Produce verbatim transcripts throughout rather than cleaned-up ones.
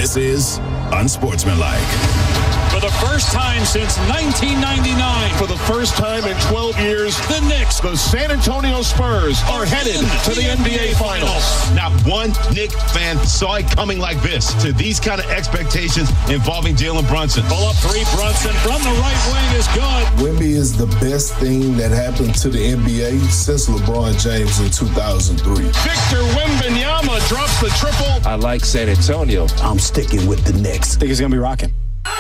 This is Unsportsmanlike. For the first time since nineteen ninety-nine. For the first time in twelve years, the Knicks, the San Antonio Spurs, are headed to the N B A Finals. Not one Knicks fan saw it coming like this. To these kind of expectations involving Jalen Brunson. Pull up three, Brunson from the right wing is good. Wemby is the best thing that happened to the N B A since LeBron James in two thousand three. Victor Wembanyama drops the triple. I like San Antonio. I'm sticking with the Knicks. I think he's going to be rocking.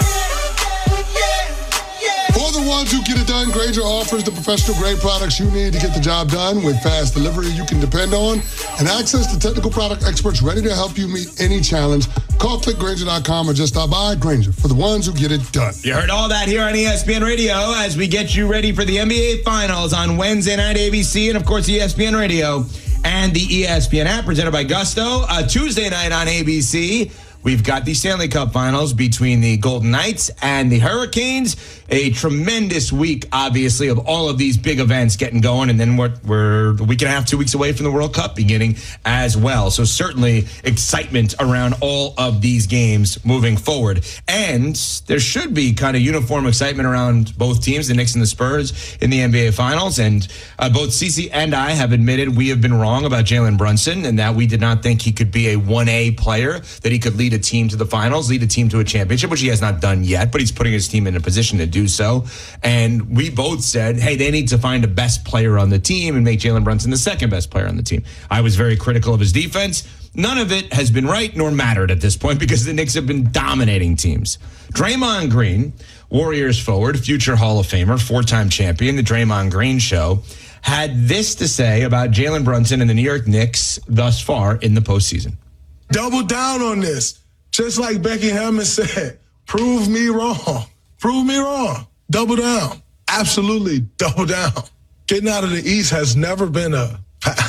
For the ones who get it done, Grainger offers the professional-grade products you need to get the job done with fast delivery you can depend on and access to technical product experts ready to help you meet any challenge. Call click grainger dot com or just stop by. Grainger, for the ones who get it done. You heard all that here on E S P N Radio as we get you ready for the N B A Finals on Wednesday night, A B C, and, of course, E S P N Radio and the E S P N app presented by Gusto. Uh, Tuesday night on A B C, we've got the Stanley Cup Finals between the Golden Knights and the Hurricanes. A tremendous week, obviously, of all of these big events getting going. And then we're, we're a week and a half, two weeks away from the World Cup beginning as well. So certainly excitement around all of these games moving forward. And there should be kind of uniform excitement around both teams, the Knicks and the Spurs, in the N B A Finals. And uh, both Cece and I have admitted we have been wrong about Jalen Brunson and that we did not think he could be a one A player, that he could lead a team to the finals, lead a team to a championship, which he has not done yet, but he's putting his team in a position to do so. And we both said, hey, they need to find a best player on the team and make Jalen Brunson the second best player on the team. I was very critical of his defense. None of it has been right nor mattered at this point because the Knicks have been dominating teams. Draymond Green, Warriors forward, future Hall of Famer, four-time champion, the Draymond Green Show, had this to say about Jalen Brunson and the New York Knicks thus far in the postseason. Double down on this. Just like Becky Hammond said, prove me wrong. Prove me wrong. Double down. Absolutely double down. Getting out of the East has never been a,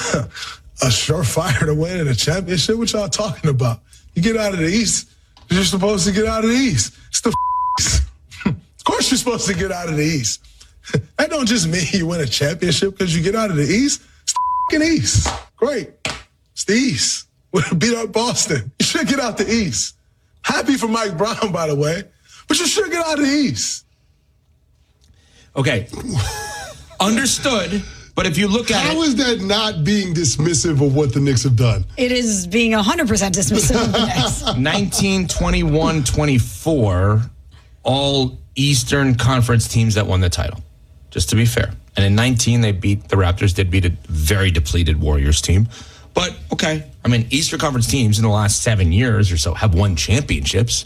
a surefire to win in a championship. What y'all talking about? You get out of the East, you're supposed to get out of the East. It's the East. Of course you're supposed to get out of the East. That don't just mean you win a championship because you get out of the East. It's the f***ing East. Great. It's the East. We beat up Boston. You should get out the East. Happy for Mike Brown, by the way. But you should get out of the East. Okay. Understood. But if you look at How it... How is that not being dismissive of what the Knicks have done? It is being one hundred percent dismissive of the Knicks. nineteen, twenty-one, twenty-four, all Eastern Conference teams that won the title, just to be fair. And in nineteen, they beat, the Raptors did beat a very depleted Warriors team. But, okay, I mean, Eastern Conference teams in the last seven years or so have won championships.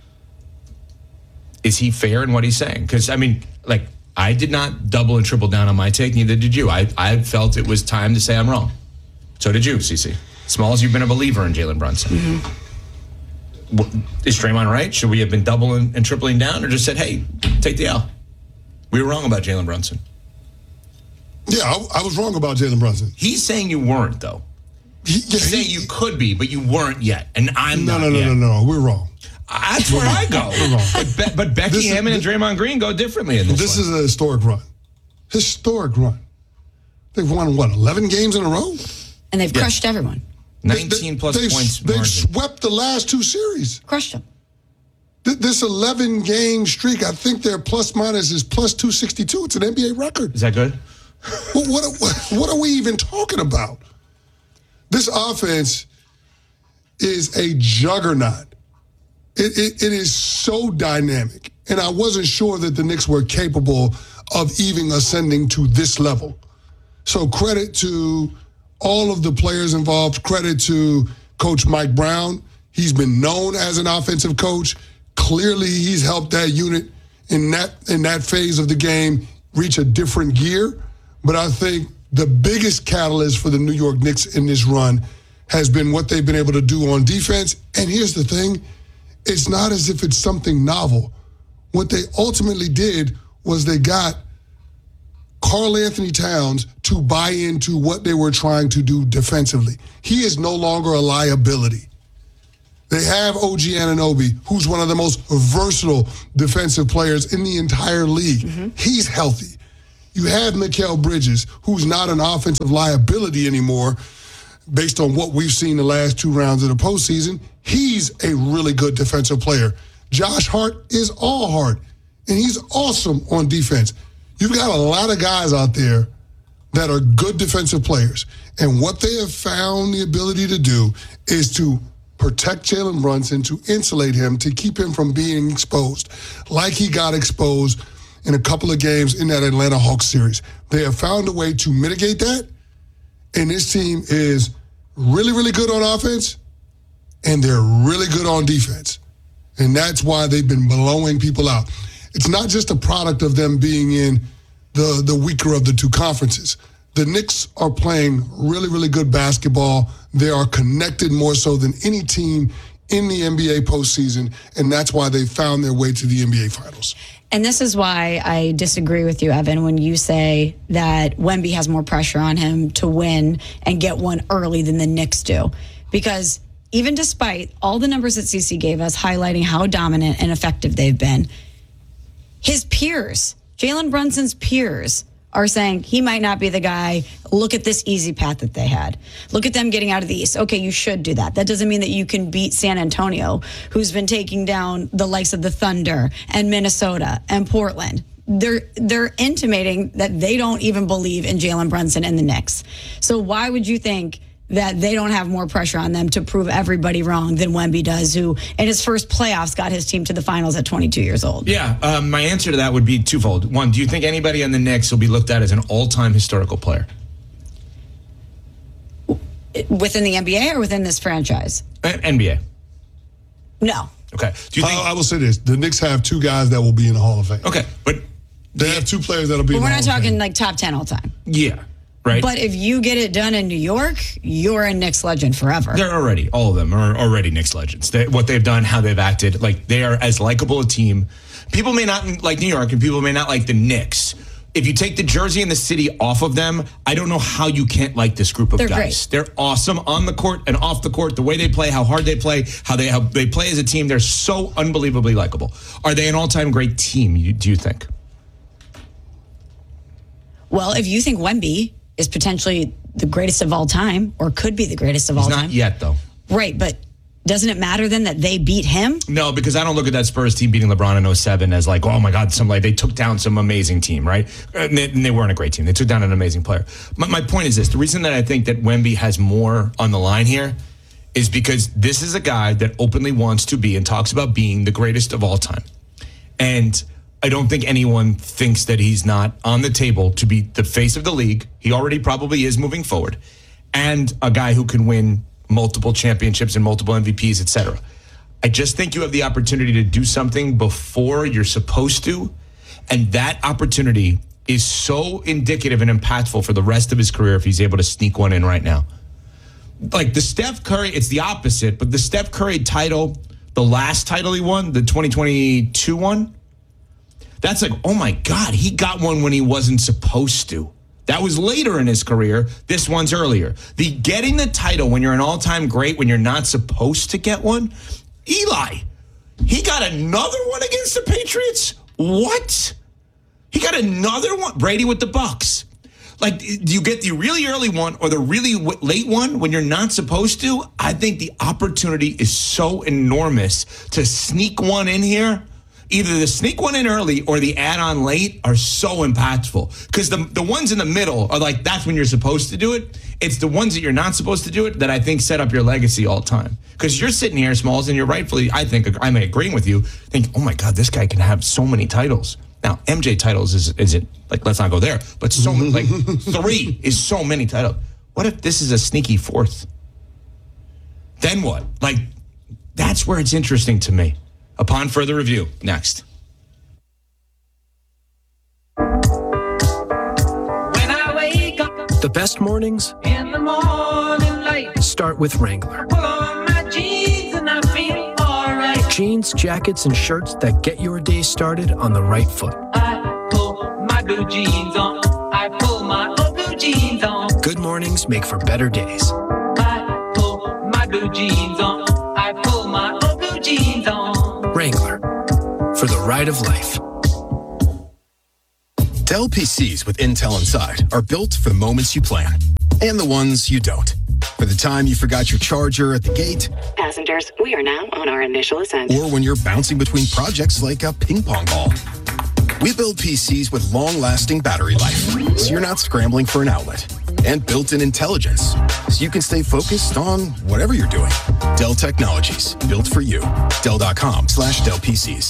Is he fair in what he's saying? Because, I mean, like, I did not double and triple down on my take, neither did you. I, I felt it was time to say I'm wrong. So did you, Cece. Small as you've been a believer in Jalen Brunson. Mm-hmm. Is Draymond right? Should we have been doubling and tripling down or just said, hey, take the L? We were wrong about Jalen Brunson. Yeah, I, I was wrong about Jalen Brunson. He's saying you weren't, though. He, yeah, He's saying he, you could be, but you weren't yet. And I'm no, not no, no, yet. no, no, no. We're wrong. That's where I go. We're wrong. But, Be- but Becky This is- Hammond and Draymond Green go differently in this This one. is a historic run. Historic run. They've won, what, eleven games in a row? And they've Yeah. crushed everyone. nineteen They- plus they've, points They've margin. swept the last two series. Crushed them. Th- This eleven-game streak, I think their plus-minus is plus two sixty-two. It's an N B A record. Is that good? What, what, what are we even talking about? This offense is a juggernaut. It, it, it is so dynamic. And I wasn't sure that the Knicks were capable of even ascending to this level. So credit to all of the players involved. Credit to Coach Mike Brown. He's been known as an offensive coach. Clearly, he's helped that unit in that in that phase of the game reach a different gear. But I think the biggest catalyst for the New York Knicks in this run has been what they've been able to do on defense. And here's the thing. It's not as if it's something novel. What they ultimately did was they got Karl Anthony Towns to buy into what they were trying to do defensively. He is no longer a liability. They have O G Anunoby, who's one of the most versatile defensive players in the entire league. Mm-hmm. He's healthy. You have Mikal Bridges, who's not an offensive liability anymore. based on what we've seen the last two rounds of the postseason, he's a really good defensive player. Josh Hart is all heart, and he's awesome on defense. You've got a lot of guys out there that are good defensive players, and what they have found the ability to do is to protect Jalen Brunson, to insulate him, to keep him from being exposed, like he got exposed in a couple of games in that Atlanta Hawks series. They have found a way to mitigate that, and this team is really, really good on offense, and they're really good on defense. And that's why they've been blowing people out. It's not just a product of them being in the, the weaker of the two conferences. The Knicks are playing really, really good basketball. They are connected more so than any team in the N B A postseason, and that's why they found their way to the N B A Finals. And this is why I disagree with you, Evan, when you say that Wemby has more pressure on him to win and get one early than the Knicks do. Because even despite all the numbers that C C gave us highlighting how dominant and effective they've been, his peers, Jalen Brunson's peers, are saying he might not be the guy. Look at this easy path that they had. Look at them getting out of the East. Okay, you should do that. That doesn't mean that you can beat San Antonio, who's been taking down the likes of the Thunder and Minnesota and Portland. They're they're intimating that they don't even believe in Jalen Brunson and the Knicks. So why would you think that they don't have more pressure on them to prove everybody wrong than Wemby does, who in his first playoffs got his team to the finals at twenty-two years old? Yeah, um, my answer to that would be twofold. One, do you think anybody on the Knicks will be looked at as an all-time historical player? Within the N B A or within this franchise? Uh, N B A. No. Okay. Do you think? I, I will say this. The Knicks have two guys that will be in the Hall of Fame. Okay, but they have two players that will be but in the Hall of Fame. We're not talking like top ten all time. Yeah. Right. But if you get it done in New York, you're a Knicks legend forever. They're already, all of them are already Knicks legends. They, what they've done, how they've acted, like they are as likable a team. People may not like New York and people may not like the Knicks. If you take the jersey and the city off of them, I don't know how you can't like this group of They're guys. great. They're awesome on the court and off the court. The way they play, how hard they play, how they how they play as a team, they're so unbelievably likable. Are they an all-time great team, you, do you think? Well, if you think Wemby is potentially the greatest of all time, or could be the greatest of He's all not time. yet, though. Right, but doesn't it matter then that they beat him? No, because I don't look at that Spurs team beating LeBron in oh seven as like, oh my God, some like they took down some amazing team, right? And they, and they weren't a great team. They took down an amazing player. My, my point is this: the reason that I think that Wemby has more on the line here is because this is a guy that openly wants to be and talks about being the greatest of all time, and I don't think anyone thinks that he's not on the table to be the face of the league. He already probably is moving forward. And a guy who can win multiple championships and multiple M V Ps, et cetera. I just think you have the opportunity to do something before you're supposed to. And that opportunity is so indicative and impactful for the rest of his career if he's able to sneak one in right now. Like the Steph Curry, it's the opposite, but the Steph Curry title, the last title he won, the twenty twenty-two one, that's like, oh my God, he got one when he wasn't supposed to. That was later in his career. This one's earlier. The getting the title when you're an all-time great, when you're not supposed to get one. Eli, he got another one against the Patriots? What? He got another one? Brady with the Bucks. Like, do you get the really early one or the really late one when you're not supposed to? I think the opportunity is so enormous to sneak one in here. Either the sneak one in early or the add-on late are so impactful. Because the, the ones in the middle are like, that's when you're supposed to do it. It's the ones that you're not supposed to do it that I think set up your legacy all the time. Because you're sitting here, Smalls, and you're rightfully, I think, I'm agreeing with you, think, oh my God, this guy can have so many titles. Now, M J titles is, is it, like, let's not go there, but so many, like, three is so many titles. What if this is a sneaky fourth? Then what? Like, that's where it's interesting to me. Upon further review, next. When I wake up, the best mornings in the morning light start with Wrangler. Pull on my jeans and I feel all right. Jeans, jackets, and shirts that get your day started on the right foot. I pull my blue jeans on. I pull my old blue jeans on. Good mornings make for better days. I pull my blue jeans on. I pull my old blue jeans on. Wrangler, for the ride of life. Dell P Cs with Intel inside are built for the moments you plan and the ones you don't. For the time you forgot your charger at the gate. Passengers, we are now on our initial ascent. Or when you're bouncing between projects like a ping pong ball. We build P Cs with long-lasting battery life, so you're not scrambling for an outlet. And built-in intelligence, so you can stay focused on whatever you're doing. Dell Technologies, built for you. Dell.com slash Dell PCs.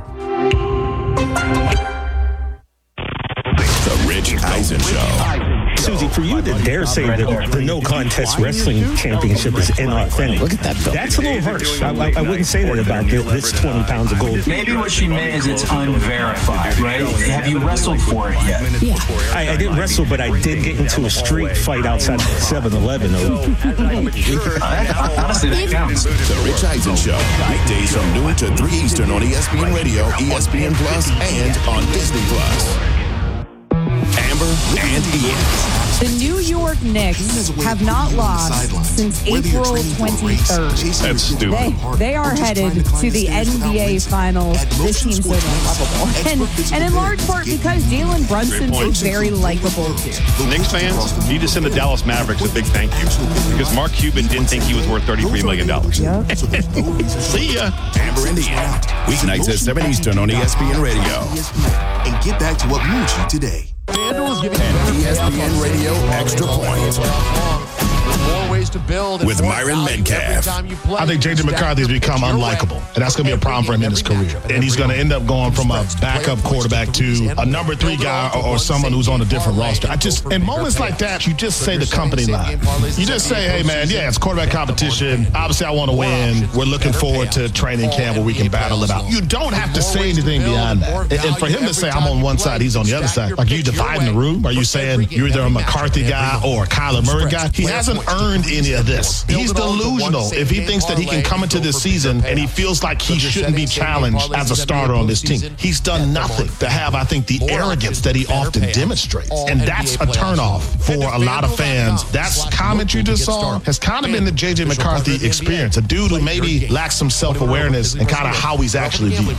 The Rich Eisen Show. Susie, for you to dare say that the no contest wrestling championship is inauthentic, look at that. That's a little harsh. I, I, I wouldn't say that about this twenty pounds of gold. Maybe what she meant is it's unverified, right? Have you wrestled for it yet? Yeah. I, I didn't wrestle, but I did get into a street fight outside the seven eleven. Honestly, that counts. The Rich Eisen Show. Weekdays from noon to three Eastern on E S P N Radio, E S P N Plus, and on Disney Plus. Amber and Ian. The New York Knicks have not lost since April twenty-third. That's stupid. They, they are headed to the N B A Finals. This team's so unlovable. And, and in large part because Jalen Brunson is very likable, too. Knicks fans need to send the Dallas Mavericks a big thank you because Mark Cuban didn't think he was worth thirty-three million dollars. Yep. See ya. Amber and Ian. Weeknights at seven Eastern on E S P N Radio. And get back to what moved you today. And E S P N Radio Extra Point. More ways to build with Myron Metcalf. I think J J McCarthy's become unlikable, and that's going to be a problem for him in his career. And he's going to end up going from a backup quarterback to a number three guy or, or someone who's on a different roster. I just, in moments like that, you just say the company line. You just say, hey, man, yeah, it's quarterback competition. Obviously, I want to win. We're looking forward to training camp where we can battle it out. You don't have to say anything beyond that. And, and for him to say, I'm on one side, he's on the other side, like, are you dividing the room? Are you saying you're either a McCarthy guy or a Kyler Murray guy? He hasn't earned any of this. He's delusional if he thinks that he can come into this season and he feels like he shouldn't be challenged as a starter on this team. He's done nothing to have, I think, the arrogance that he often demonstrates. And that's a turnoff for a lot of fans. That comment you just saw has kind of been the J J McCarthy experience. A dude who maybe lacks some self-awareness and kind of how he's actually viewed.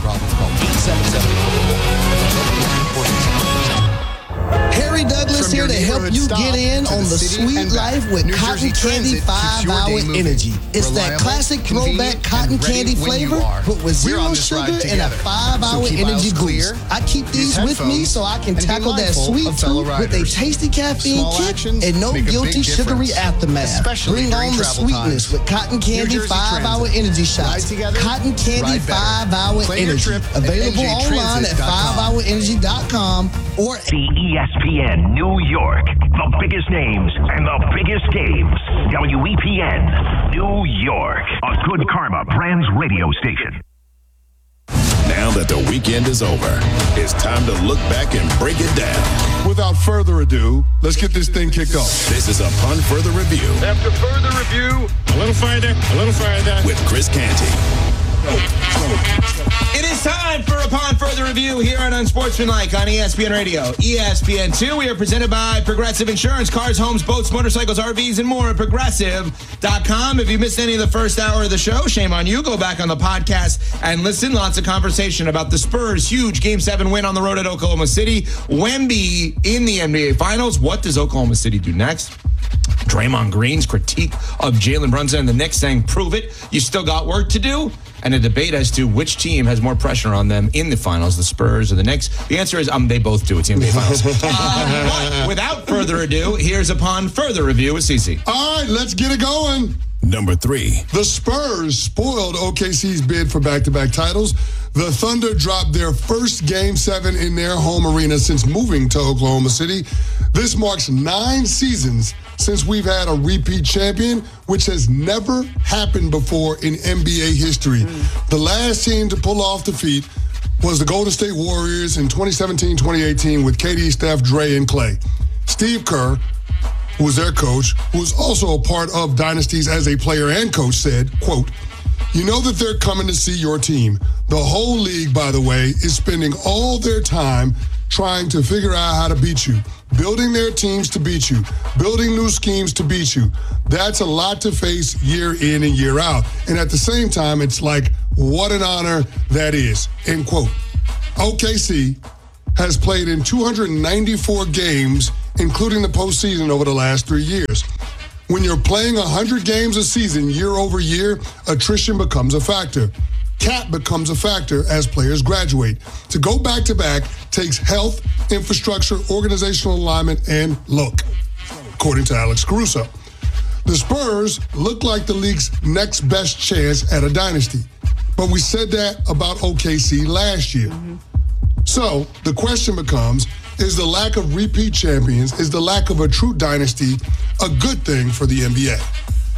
Harry Douglas here to help you get in on the sweet life with Cotton Candy five hour Energy. It's that classic throwback cotton candy flavor, but with zero sugar and a five hour energy boost. I keep these with me so I can tackle that sweet tooth with a tasty caffeine kick and no guilty sugary aftermath. Bring on the sweetness with Cotton Candy five hour Energy shots. Cotton Candy five hour Energy. Available online at five hour energy dot com or the E S P N New York. The biggest names and the biggest games. W E P N New York. A Good Karma Brands radio station. Now that the weekend is over, it's time to look back and break it down. Without further ado, let's get this thing kicked off. This is Upon Further Review. After further review, a little further, a little further. With Chris Canty. It is time for Upon Further Review here on Unsportsmanlike on E S P N Radio. E S P N two, we are presented by Progressive Insurance. Cars, homes, boats, motorcycles, R Vs, and more at Progressive dot com. If you missed any of the first hour of the show, shame on you. Go back on the podcast and listen. Lots of conversation about the Spurs' huge Game seven win on the road at Oklahoma City. Wemby in the N B A Finals. What does Oklahoma City do next? Draymond Green's critique of Jalen Brunson and the Knicks saying, prove it. You still got work to do. And a debate as to which team has more pressure on them in the finals, the Spurs or the Knicks. The answer is um, they both do. It's the N B A Finals. uh, but without further ado, here's Upon Further Review with Cece. All right, let's get it going. Number three. The Spurs spoiled O K C's bid for back-to-back titles. The Thunder dropped their first Game seven in their home arena since moving to Oklahoma City. This marks nine seasons since we've had a repeat champion, which has never happened before in N B A history. Mm. The last team to pull off the feat was the Golden State Warriors in twenty seventeen twenty eighteen with K D, Steph, Dre, and Clay. Steve Kerr, who was their coach, who was also a part of dynasties as a player and coach, said, quote, "You know that they're coming to see your team. The whole league, by the way, is spending all their time trying to figure out how to beat you, building their teams to beat you, building new schemes to beat you. That's a lot to face year in and year out. And at the same time, it's like, what an honor that is," end quote. O K C has played in two hundred ninety-four games, including the postseason over the last three years. When you're playing one hundred games a season year over year, attrition becomes a factor. Cap becomes a factor as players graduate. To go back-to-back takes health, infrastructure, organizational alignment, and luck, according to Alex Caruso. The Spurs look like the league's next best chance at a dynasty. But we said that about O K C last year. Mm-hmm. So the question becomes, is the lack of repeat champions, is the lack of a true dynasty a good thing for the N B A?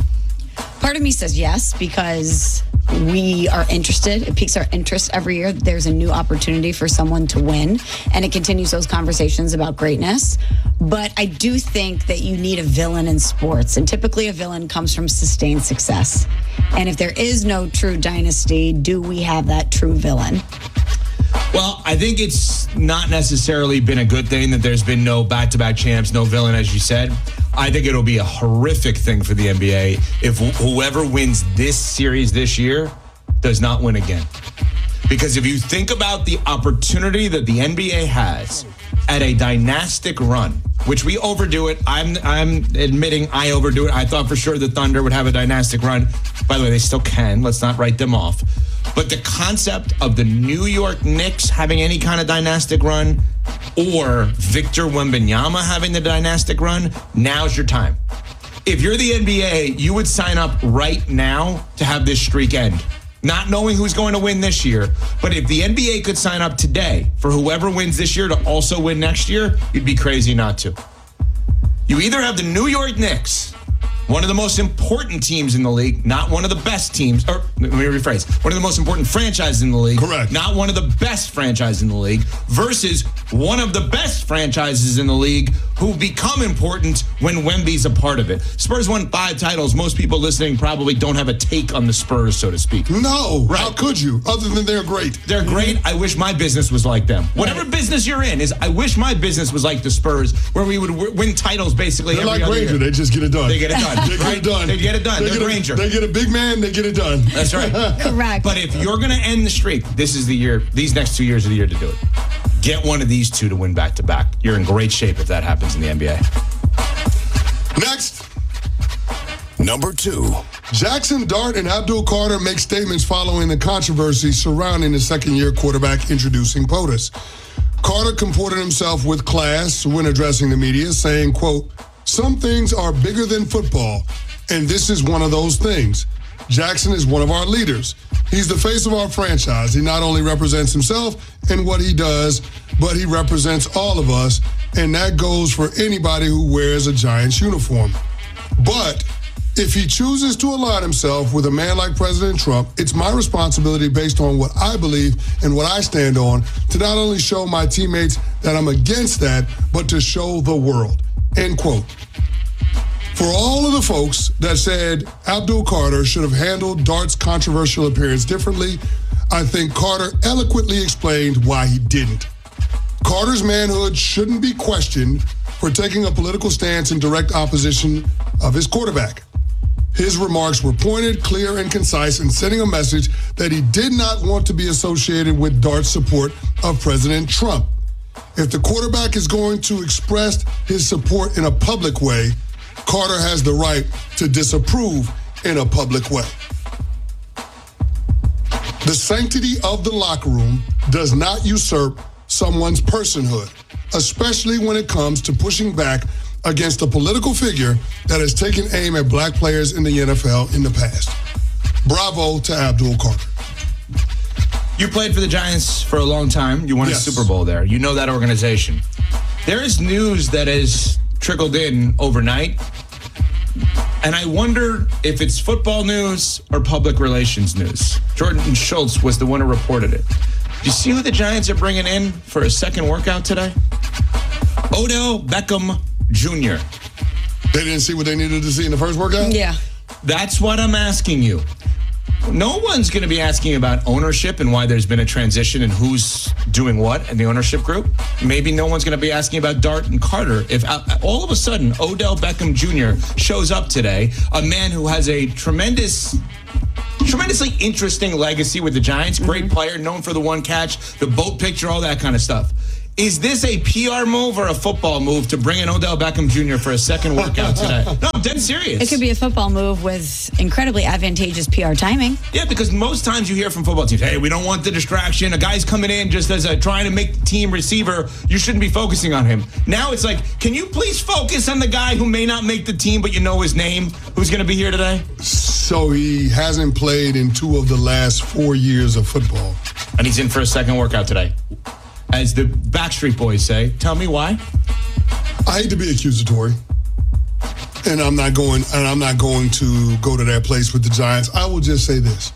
Part of me says yes, because we are interested. It piques our interest every year. There's a new opportunity for someone to win, and it continues those conversations about greatness. But I do think that you need a villain in sports, and typically a villain comes from sustained success. And if there is no true dynasty, do we have that true villain? Well, I think it's not necessarily been a good thing that there's been no back-to-back champs, no villain, as you said. I think it'll be a horrific thing for the N B A if wh- whoever wins this series this year does not win again. Because if you think about the opportunity that the N B A has at a dynastic run, which we overdo it. I'm I'm admitting I overdo it. I thought for sure the Thunder would have a dynastic run. By the way, they still can. Let's not write them off. But the concept of the New York Knicks having any kind of dynastic run or Victor Wembanyama having the dynastic run, now's your time. If you're the N B A, you would sign up right now to have this streak end. Not knowing who's going to win this year. But if the N B A could sign up today for whoever wins this year to also win next year, you'd be crazy not to. You either have the New York Knicks, one of the most important teams in the league, not one of the best teams, or let me rephrase, one of the most important franchises in the league. Correct. Not one of the best franchises in the league, versus one of the best franchises in the league who become important when Wemby's a part of it. Spurs won five titles. Most people listening probably don't have a take on the Spurs, so to speak. No, right. How could you? Other than they're great. They're great. I wish my business was like them. Whatever business you're in, is I wish my business was like the Spurs, where we would w- win titles basically They're every like other Granger. year. They just get it done. They get it done. They get right? it done. They get it done. They They're get Granger. A, they get a big man, they get it done. That's right. Correct. But if you're going to end the streak, this is the year, these next two years are the year to do it. Get one of these two to win back-to-back. You're in great shape if that happens in the N B A. Next. Number two. Jackson Dart and Abdul Carter make statements following the controversy surrounding the second-year quarterback introducing POTUS. Carter comported himself with class when addressing the media, saying, quote, "Some things are bigger than football, and this is one of those things. Jackson is one of our leaders. He's the face of our franchise. He not only represents himself and what he does, but he represents all of us, and that goes for anybody who wears a Giants uniform. But if he chooses to align himself with a man like President Trump, it's my responsibility, based on what I believe and what I stand on, to not only show my teammates that I'm against that, but to show the world." End quote. For all of the folks that said Abdul Carter should have handled Dart's controversial appearance differently, I think Carter eloquently explained why he didn't. Carter's manhood shouldn't be questioned for taking a political stance in direct opposition of his quarterback. His remarks were pointed, clear, and concise, in sending a message that he did not want to be associated with Dart's support of President Trump. If the quarterback is going to express his support in a public way, Carter has the right to disapprove in a public way. The sanctity of the locker room does not usurp someone's personhood, especially when it comes to pushing back against a political figure that has taken aim at black players in the N F L in the past. Bravo to Abdul Carter. You played for the Giants for a long time. You won Yes. a Super Bowl there. You know that organization. There is news that has trickled in overnight, and I wonder if it's football news or public relations news. Jordan Schultz was the one who reported it. Do you see who the Giants are bringing in for a second workout today? Odell Beckham Junior They didn't see what they needed to see in the first workout? Yeah. That's what I'm asking you. No one's going to be asking about ownership and why there's been a transition and who's doing what in the ownership group. Maybe no one's going to be asking about Dart and Carter. If uh, all of a sudden Odell Beckham Junior shows up today, a man who has a tremendous, tremendously interesting legacy with the Giants, great player, known for the one catch, the boat picture, all that kind of stuff. Is this a P R move or a football move to bring in Odell Beckham Junior for a second workout today? No, I'm dead serious. It could be a football move with incredibly advantageous P R timing. Yeah, because most times you hear from football teams, hey, we don't want the distraction. A guy's coming in just as a trying to make the team receiver. You shouldn't be focusing on him. Now it's like, can you please focus on the guy who may not make the team, but you know his name, who's going to be here today? So he hasn't played in two of the last four years of football. And he's in for a second workout today. As the Backstreet Boys say, tell me why. I hate to be accusatory, and I'm not going. And I'm not going to go to that place with the Giants. I will just say this: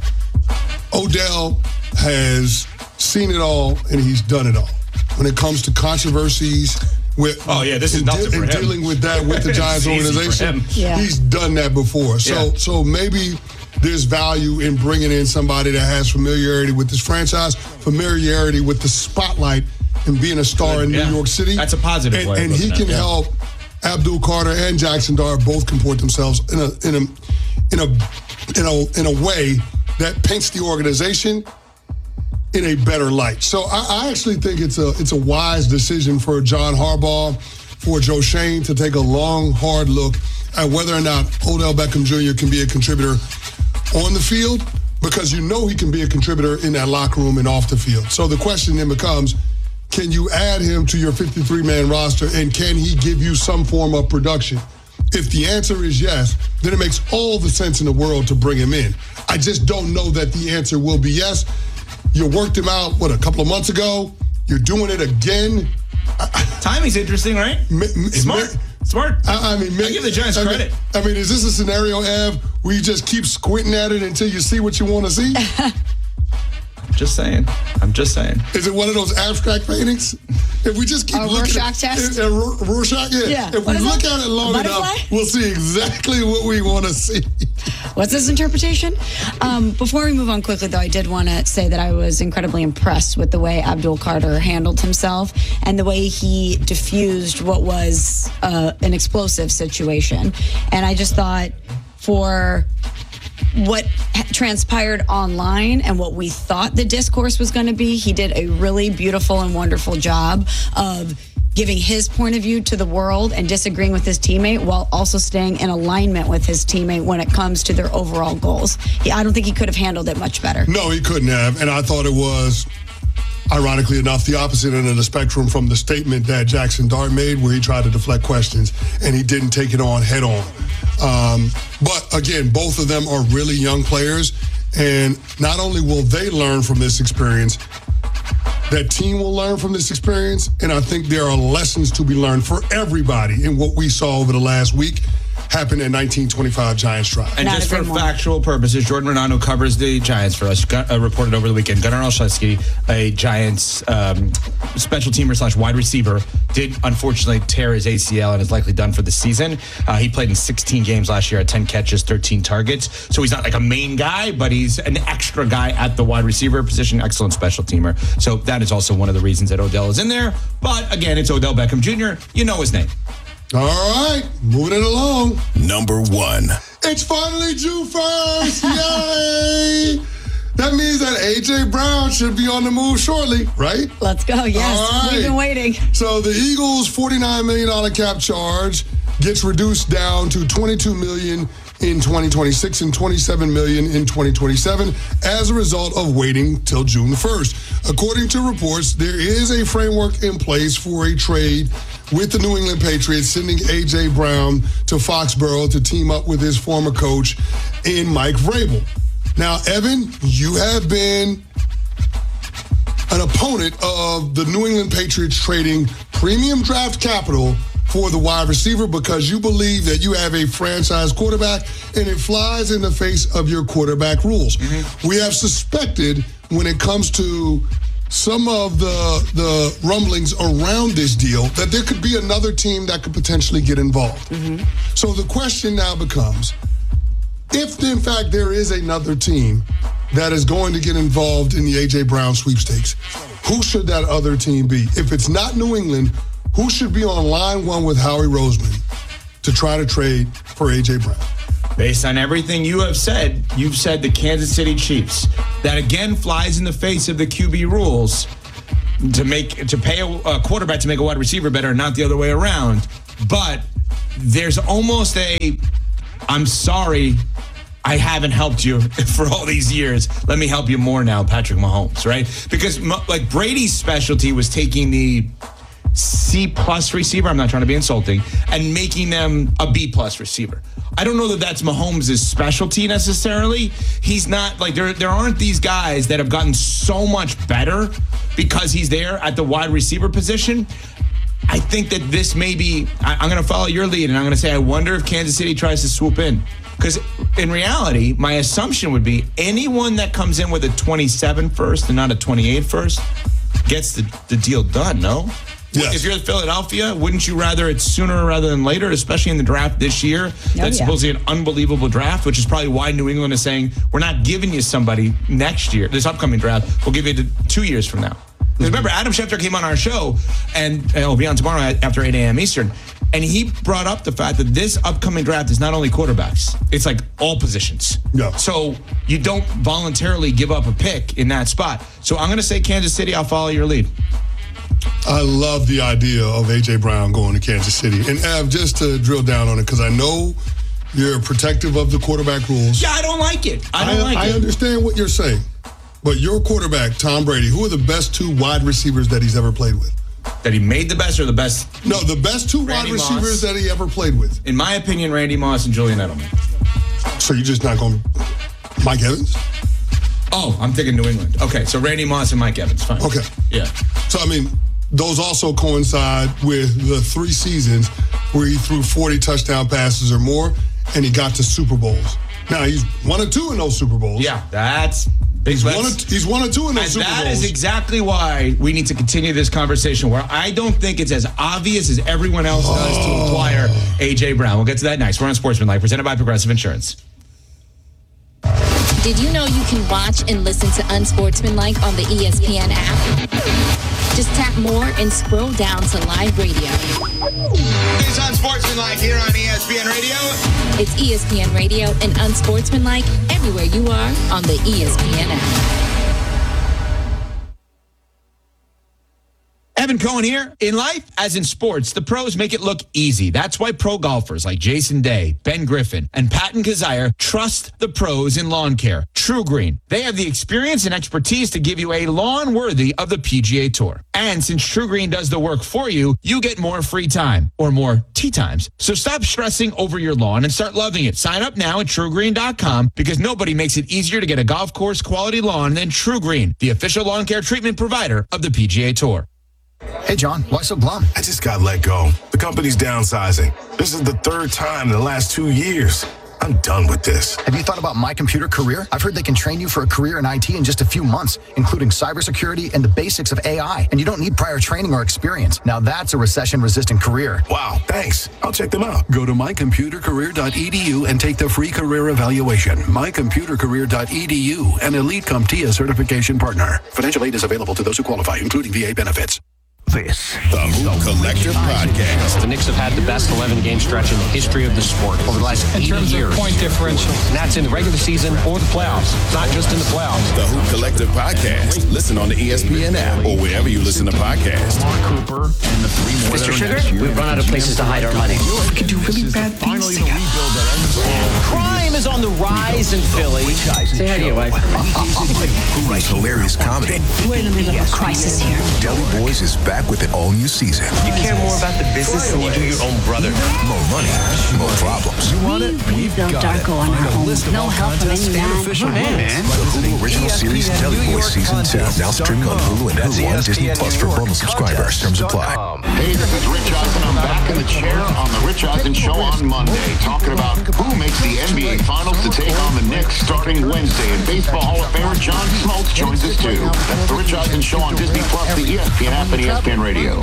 Odell has seen it all, and he's done it all. When it comes to controversies with, oh yeah, this is in, nothing de- for in him. dealing with that with the Giants organization, yeah. he's done that before. So, Yeah. so maybe there's value in bringing in somebody that has familiarity with this franchise, familiarity with the spotlight, and being a star in Yeah. New York City. That's a positive And, way of and he looking at can it, yeah. help Abdul Carter and Jackson Dart both comport themselves in a in a in a in a in a way that paints the organization in a better light. So I, I actually think it's a it's a wise decision for John Harbaugh, for Joe Schoen to take a long, hard look at whether or not Odell Beckham Junior can be a contributor on the field, because you know he can be a contributor in that locker room and off the field. So the question then becomes, can you add him to your fifty-three man roster, and can he give you some form of production? If the answer is yes, then it makes all the sense in the world to bring him in. I just don't know that the answer will be yes. You worked him out, what, a couple of months ago? You're doing it again? Timing's interesting, right? M- m- Smart. Smart. I, I mean, I give the Giants I mean, credit. I mean, is this a scenario, Ev, where you just keep squinting at it until you see what you want to see? Just saying. I'm just saying. Is it one of those abstract paintings? If we just keep A looking Rorschach test? at Ror- Rorschach, yeah. Yeah. If What we is look that? at it long Butterfly? enough, we'll see exactly what we want to see. What's this interpretation? Um, before we move on quickly, though, I did want to say that I was incredibly impressed with the way Abdul Carter handled himself and the way he diffused what was uh, an explosive situation. And I just thought for what transpired online and what we thought the discourse was going to be, he did a really beautiful and wonderful job of giving his point of view to the world and disagreeing with his teammate while also staying in alignment with his teammate when it comes to their overall goals. He, I don't think he could have handled it much better. No, he couldn't have. And I thought it was, ironically enough, the opposite end of the spectrum from the statement that Jackson Dart made, where he tried to deflect questions and he didn't take it on head on. Um, but again, both of them are really young players. And not only will they learn from this experience, that team will learn from this experience. And I think there are lessons to be learned for everybody in what we saw over the last week happened in nineteen twenty-five Giants Drive. And just for factual purposes, Jordan Renan, who covers the Giants for us, got, uh, reported over the weekend. Gunnar Olszewski, a Giants um, special teamer slash wide receiver, did unfortunately tear his A C L and is likely done for the season. Uh, he played in sixteen games last year at ten catches, thirteen targets. So he's not like a main guy, but he's an extra guy at the wide receiver position. Excellent special teamer. So that is also one of the reasons that Odell is in there. But again, it's Odell Beckham Junior You know his name. All right, moving it along. Number one. It's finally June first. Yay! That means that A J Brown should be on the move shortly, right? Let's go. Yes, All right. we've been waiting. So the Eagles' forty-nine million dollars cap charge gets reduced down to twenty-two million dollars in twenty twenty-six and twenty-seven million dollars in twenty twenty-seven as a result of waiting till June first. According to reports, there is a framework in place for a trade with the New England Patriots, sending A J Brown to Foxborough to team up with his former coach in Mike Vrabel. Now, Evan, you have been an opponent of the New England Patriots trading premium draft capital for the wide receiver because you believe that you have a franchise quarterback and it flies in the face of your quarterback rules. Mm-hmm. We have suspected when it comes to some of the the rumblings around this deal that there could be another team that could potentially get involved. Mm-hmm. So the question now becomes, if in fact there is another team that is going to get involved in the A J Brown sweepstakes, who should that other team be? If it's not New England, who should be on line one with Howie Roseman to try to trade for A J Brown? Based on everything you have said, you've said the Kansas City Chiefs. That again flies in the face of the Q B rules. to make to pay a, a quarterback to make a wide receiver better, not the other way around. But there's almost a, I'm sorry, I haven't helped you for all these years. Let me help you more now, Patrick Mahomes, right? Because like Brady's specialty was taking the C plus receiver, I'm not trying to be insulting, and making them a B plus receiver. I don't know that that's Mahomes' specialty necessarily. He's not like there. There aren't these guys that have gotten so much better because he's there at the wide receiver position. I think that this may be. I, I'm going to follow your lead, and I'm going to say I wonder if Kansas City tries to swoop in. Because in reality, my assumption would be anyone that comes in with a twenty-seven first and not a twenty-eight first gets the, the deal done, no? Yes. If you're Philadelphia, wouldn't you rather it sooner rather than later, especially in the draft this year? Oh, That's yeah. supposedly an unbelievable draft, which is probably why New England is saying, we're not giving you somebody next year, this upcoming draft. We'll give you to two years from now. Because remember, Adam Schefter came on our show, and he'll be on tomorrow after eight a.m. Eastern, and he brought up the fact that this upcoming draft is not only quarterbacks, it's like all positions. Yeah. So you don't voluntarily give up a pick in that spot. So I'm going to say Kansas City, I'll follow your lead. I love the idea of A J. Brown going to Kansas City. And Av, just to drill down on it, because I know you're protective of the quarterback rules. Yeah, I don't like it. I don't I, like I it. I understand what you're saying. But your quarterback, Tom Brady, who are the best two wide receivers that he's ever played with? That he made the best or the best? No, the best two Randy wide receivers Moss. That he ever played with. In my opinion, Randy Moss and Julian Edelman. So you're just not going Mike Evans? Oh, I'm thinking New England. Okay, so Randy Moss and Mike Evans. Fine. Okay. Yeah. So, I mean, those also coincide with the three seasons where he threw forty touchdown passes or more, and he got to Super Bowls. Now, he's one or two in those Super Bowls. Yeah, that's... He's one, or, he's one or two in those and Super that Bowls. Is exactly why we need to continue this conversation, where I don't think it's as obvious as everyone else oh. does to acquire A J. Brown. We'll get to that next. We're on Sportsmanlike, presented by Progressive Insurance. Did you know you can watch and listen to Unsportsmanlike on the E S P N app? Just tap more and scroll down to live radio. It's Unsportsmanlike here on E S P N Radio. It's E S P N Radio and Unsportsmanlike everywhere you are on the E S P N app. Evan Cohen here. In life, as in sports, the pros make it look easy. That's why pro golfers like Jason Day, Ben Griffin, and Patton Kazire trust the pros in lawn care. True Green. They have the experience and expertise to give you a lawn worthy of the P G A Tour. And since True Green does the work for you, you get more free time or more tee times. So stop stressing over your lawn and start loving it. Sign up now at true green dot com because nobody makes it easier to get a golf course quality lawn than True Green, the official lawn care treatment provider of the P G A Tour. Hey, John, why so glum? I just got let go. The company's downsizing. This is the third time in the last two years. I'm done with this. Have you thought about My Computer Career? I've heard they can train you for a career in I T in just a few months, including cybersecurity and the basics of A I. And you don't need prior training or experience. Now that's a recession-resistant career. Wow, thanks. I'll check them out. Go to my computer career dot e d u and take the free career evaluation. my computer career dot e d u, an Elite CompTIA certification partner. Financial aid is available to those who qualify, including V A benefits. This, the Hoop Collective Podcast. The Knicks have had the best eleven-game stretch in the history of the sport over the last eighty years. In terms of point differential. And that's in the regular season or the playoffs, not just in the playoffs. The Hoop Collective Podcast. Listen on the E S P N app or wherever you listen to podcasts. Mark Cooper and the three more. Mister Sugar, we've run out of places to hide our money. We can do really bad things together. Crime is on the rise in Philly. Say hi to your wife. Who writes hilarious comedy? We're in the middle of a crisis here. Deli Boys is back with an all-new season. You care more about the business than you do your own brother. More money, more problems. You want it? We rebuilt Darko on our own. No help from any man. man. The Hulu original series Deli Boys Season two. Now streaming on Hulu and Hulu on Disney Plus for bundle subscribers. Terms apply. Hey, this is Rich Eisen. I'm back in the chair on the Rich Eisen Show on Monday, talking about who makes the N B A Finals to take on the Knicks starting Wednesday. And Baseball Hall of Famer John Smoltz joins us too. That's the Rich Eisen Show on Disney Plus, the E S P N app, and E S P N Radio.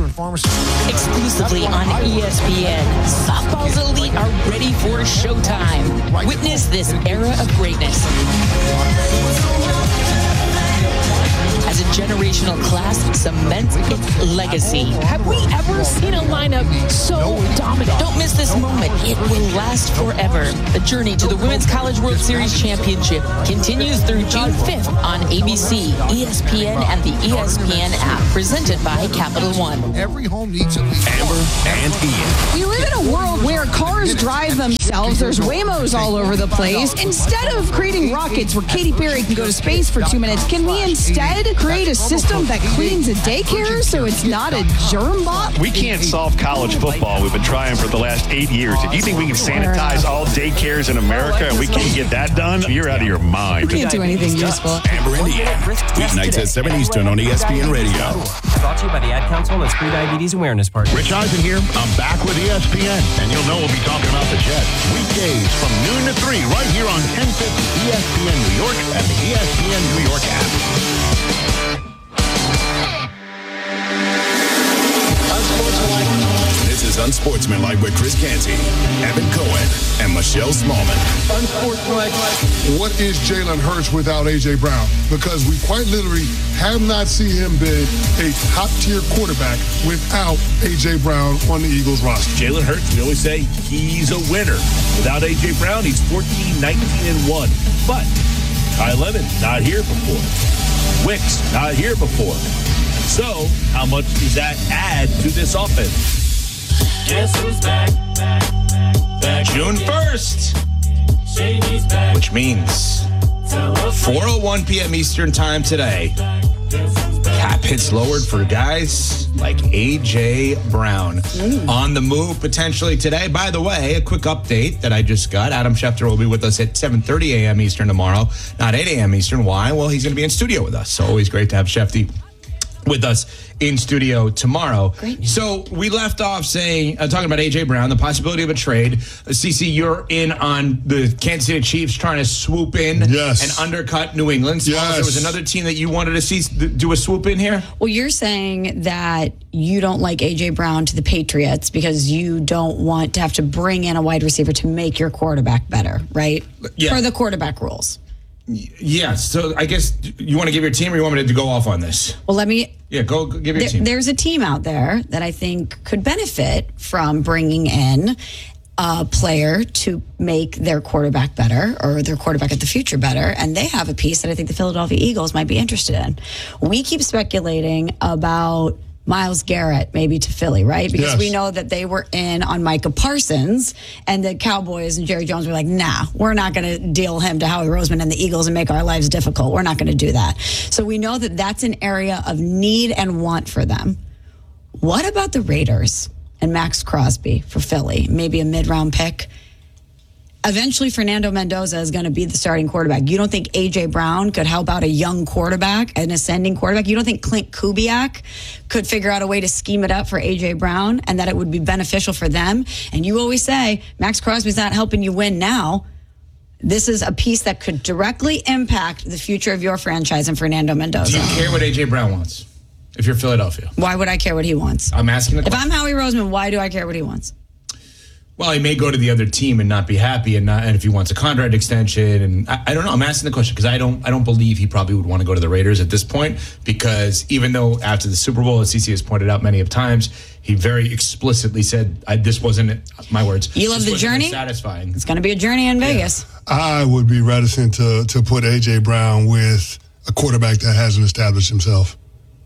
Exclusively on E S P N, Softball's Elite are ready for showtime. Witness this era of greatness as a generation generational class cements its legacy. Have we ever seen a lineup so dominant? Don't miss this moment. It will last forever. The journey to the Women's College World Series Championship continues through June fifth on A B C, E S P N, and the E S P N app, presented by Capital One. Every home needs at least Amber and Ian. We live in a world where cars drive themselves. There's Waymos all over the place. Instead of creating rockets where Katy Perry can go to space for two minutes, can we instead create a system that cleans a daycare so it's not a germ bot? We can't solve college football. We've been trying for the last eight years. If you think we can sanitize all daycares in America and we can't get that done, you're out of your mind. We can't do anything useful. Amber and Ian. Weeknights at seven Eastern on E S P N Radio. Brought to you by the Ad Council and its Pre-Diabetes Awareness Party. Rich Eisen here. I'm back with E S P N, and you'll know we'll be talking about the Jets. Weekdays from noon to three, right here on ten fifty E S P N New York and the E S P N New York app. This is Unsportsmanlike with Chris Canty, Evan Cohen, and Michelle Smallman. Unsportsmanlike. What is Jalen Hurts without A J Brown? Because we quite literally have not seen him be a top-tier quarterback without A J Brown on the Eagles roster. Jalen Hurts, we always say he's a winner. Without A J Brown, he's fourteen, nineteen, and one. But Kyle Evans, not here before. Wicks, not here before. So, how much does that add to this offense? Guess who's back? back, back June first, which means four oh one p.m. Eastern time today. Cap hits lowered for guys like A J Brown. Mm. On the move potentially today. By the way, a quick update that I just got. Adam Schefter will be with us at seven thirty a.m. Eastern tomorrow, not eight a.m. Eastern. Why? Well, he's going to be in studio with us. So always great to have Schefty with us in studio tomorrow. Great. So we left off saying, uh, talking about A J Brown, the possibility of a trade. Uh, Cece, you're in on the Kansas City Chiefs trying to swoop in yes. and undercut New England. So yes. there was another team that you wanted to see do a swoop in here? Well, you're saying that you don't like A J Brown to the Patriots because you don't want to have to bring in a wide receiver to make your quarterback better, right? Yeah. For the quarterback rules. Yeah, so I guess you want to give your team or you want me to go off on this? Well, let me... Yeah, go, go give your there, team. There's a team out there that I think could benefit from bringing in a player to make their quarterback better or their quarterback at the future better, and they have a piece that I think the Philadelphia Eagles might be interested in. We keep speculating about Myles Garrett maybe to Philly, right? Because yes. we know that they were in on Micah Parsons, and the Cowboys and Jerry Jones were like, nah, we're not going to deal him to Howie Roseman and the Eagles and make our lives difficult. We're not going to do that. So we know that that's an area of need and want for them. What about the Raiders and Max Crosby for Philly? Maybe a mid-round pick. Eventually, Fernando Mendoza is going to be the starting quarterback. You don't think A J Brown could help out a young quarterback, an ascending quarterback? You don't think Clint Kubiak could figure out a way to scheme it up for A J Brown and that it would be beneficial for them? And you always say, Max Crosby's not helping you win now. This is a piece that could directly impact the future of your franchise and Fernando Mendoza. Do you care what A J Brown wants if you're Philadelphia? Why would I care what he wants? I'm asking the If question. I'm Howie Roseman, why do I care what he wants? Well, he may go to the other team and not be happy, and not, and if he wants a contract extension, and I, I don't know. I'm asking the question because I don't, I don't believe he probably would want to go to the Raiders at this point. Because even though after the Super Bowl, as C C has pointed out many of times, he very explicitly said, I, "This wasn't my words." You love this the wasn't journey. Satisfying. It's going to be a journey in Vegas. Yeah. I would be reticent to to put A J Brown with a quarterback that hasn't established himself.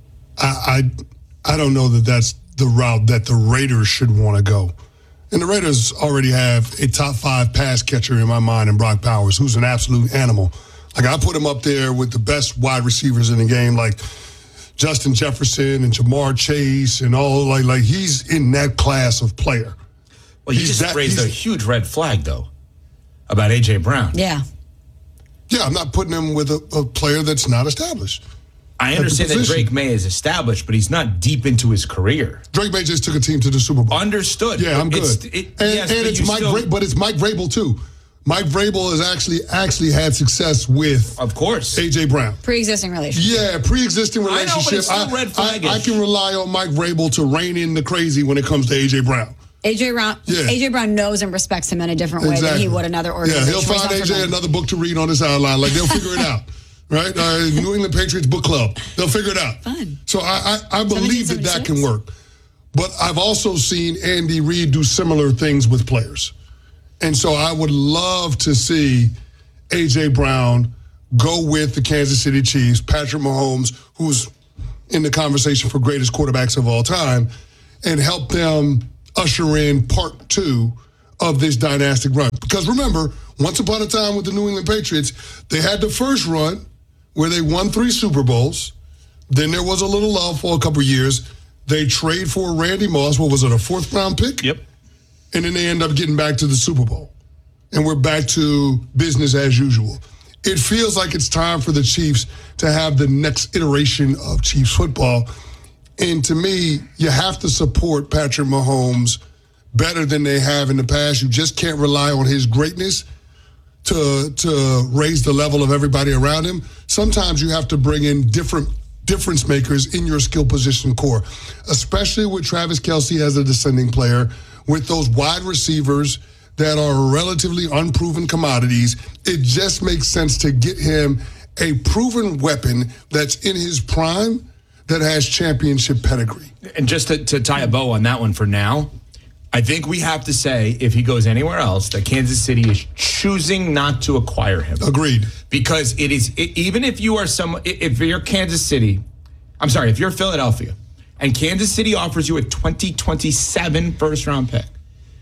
I I, I don't know that that's the route that the Raiders should want to go. And the Raiders already have a top five pass catcher in my mind in Brock Powers, who's an absolute animal. Like, I put him up there with the best wide receivers in the game, like Justin Jefferson and Jamar Chase and all. Like, like he's in that class of player. Well, you He's just that- raised he's- a huge red flag, though, about A J Brown. Yeah. Yeah, I'm not putting him with a, a player that's not established. I at the understand that position. Drake May is established, but he's not deep into his career. Drake May just took a team to the Super Bowl. Understood. Yeah, I'm It's- good. it- and yes, and but it's you Mike, still- Vra- but it's Mike Vrabel too. Mike Vrabel has actually actually had success with, of course, A J Brown. Pre-existing relationship. Yeah, pre-existing I know, but relationship. it's still red I, flag-ish. I can rely on Mike Vrabel to rein in the crazy when it comes to A J Brown. A J Brown, Yeah. A J Brown knows and respects him in a different way than he would another Yeah, organization. he'll where he's find not A J from him. another book to read on the sideline. Like, they'll figure it out. right? Uh, New England Patriots book club. They'll figure it out. Fun. So I, I, I believe that that can work. But I've also seen Andy Reid do similar things with players. And so I would love to see A J. Brown go with the Kansas City Chiefs, Patrick Mahomes, who's in the conversation for greatest quarterbacks of all time, and help them usher in part two of this dynastic run. Because remember, once upon a time with the New England Patriots, they had the first run where they won three Super Bowls. Then there was a little love for a couple of years. They trade for Randy Moss. What was it, a fourth round pick? Yep. And then they end up getting back to the Super Bowl. And we're back to business as usual. It feels like it's time for the Chiefs to have the next iteration of Chiefs football. And to me, you have to support Patrick Mahomes better than they have in the past. You just can't rely on his greatness to, to raise the level of everybody around him. Sometimes you have to bring in different difference makers in your skill position core, especially with Travis Kelce as a descending player, with those wide receivers that are relatively unproven commodities. It just makes sense to get him a proven weapon that's in his prime that has championship pedigree. And just to, to tie a bow on that one for now, I think we have to say, if he goes anywhere else, that Kansas City is choosing not to acquire him. Agreed. Because it is, it, even if you are some, if you're Kansas City, I'm sorry, if you're Philadelphia, and Kansas City offers you a twenty twenty-seven first round pick,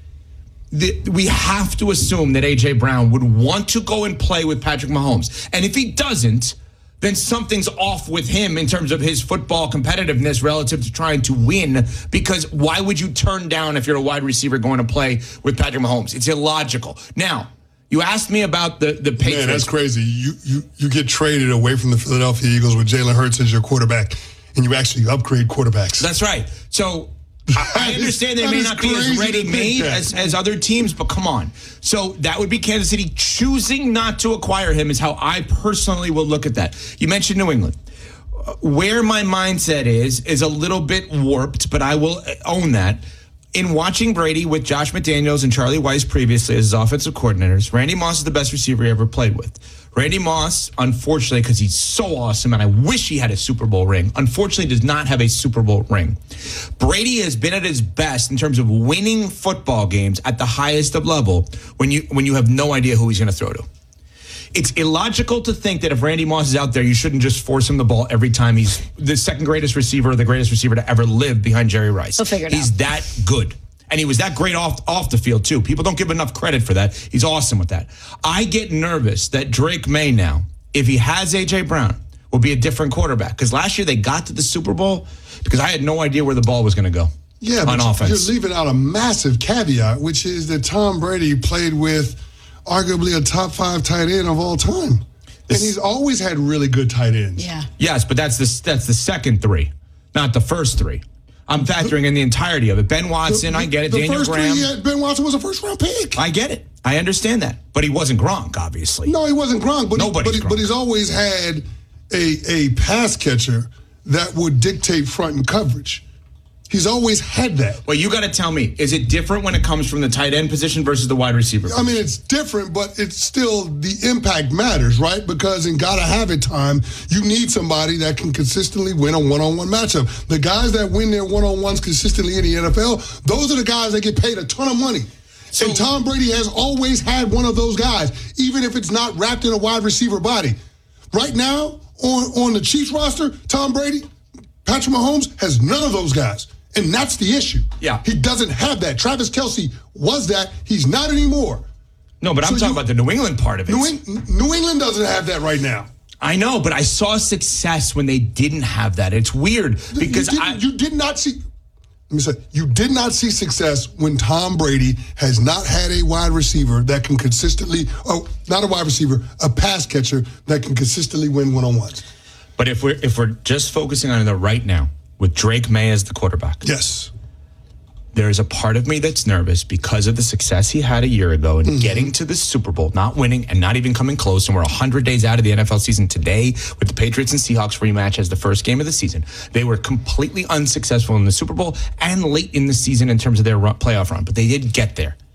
the, we have to assume that A J. Brown would want to go and play with Patrick Mahomes. And if he doesn't, then something's off with him in terms of his football competitiveness relative to trying to win. Because why would you turn down, if you're a wide receiver, going to play with Patrick Mahomes? It's illogical. Now, you asked me about the, the Patriots. Man, that's crazy. You, you, you get traded away from the Philadelphia Eagles with Jalen Hurts as your quarterback, and you actually upgrade quarterbacks. That's right. So I, I understand they may not be as ready-made as, as other teams, but come on. So that would be Kansas City choosing not to acquire him is how I personally will look at that. You mentioned New England. Where my mindset is, is a little bit warped, but I will own that. In watching Brady with Josh McDaniels and Charlie Weiss previously as his offensive coordinators, Randy Moss is the best receiver he ever played with. Randy Moss, unfortunately, because he's so awesome, and I wish he had a Super Bowl ring, unfortunately does not have a Super Bowl ring. Brady has been at his best in terms of winning football games at the highest of level when you when you have no idea who he's going to throw to. It's illogical to think that if Randy Moss is out there, you shouldn't just force him the ball every time. He's the second greatest receiver or the greatest receiver to ever live behind Jerry Rice. He'll figure it He's out. that good. And he was that great off off the field, too. People don't give enough credit for that. He's awesome with that. I get nervous that Drake May now, if he has A J. Brown, will be a different quarterback. Because last year they got to the Super Bowl because I had no idea where the ball was going to go. Yeah, on but offense. You're leaving out a massive caveat, which is that Tom Brady played with arguably a top five tight end of all time. And he's always had really good tight ends. Yeah. Yes, but that's the, that's the second three, not the first three. I'm factoring in the entirety of it. Ben Watson, the, I get it. The Daniel first Graham. three, yeah, Ben Watson was a first round pick. I get it. I understand that. But he wasn't Gronk, obviously. No, he wasn't Gronk. But, Nobody's he, but, he, Gronk. but he's always had a, a pass catcher that would dictate front and coverage. He's always had that. Well, you got to tell me, is it different when it comes from the tight end position versus the wide receiver position? I mean, it's different, but it's still the impact matters, right? Because in gotta have it time, you need somebody that can consistently win a one-on-one matchup. The guys that win their one-on-ones consistently in the N F L, those are the guys that get paid a ton of money. So, and Tom Brady has always had one of those guys, even if it's not wrapped in a wide receiver body. Right now, on, on the Chiefs roster, Tom Brady, Patrick Mahomes has none of those guys. And that's the issue. Yeah. He doesn't have that. Travis Kelce was that. He's not anymore. No, but I'm So talking you- about the New England part of it. New, Eng- New England doesn't have that right now. I know, but I saw success when they didn't have that. It's weird because you, did, I. you did not see. Let me say, you did not see success when Tom Brady has not had a wide receiver that can consistently, oh, not a wide receiver, a pass catcher that can consistently win one-on-ones. But if we're if we're just focusing on the right now with Drake May as the quarterback, yes, there is a part of me that's nervous because of the success he had a year ago and mm-hmm. getting to the Super Bowl, not winning and not even coming close. And we're one hundred days out of the N F L season today with the Patriots and Seahawks rematch as the first game of the season. They were completely unsuccessful in the Super Bowl and late in the season in terms of their run, playoff run, but they did get there.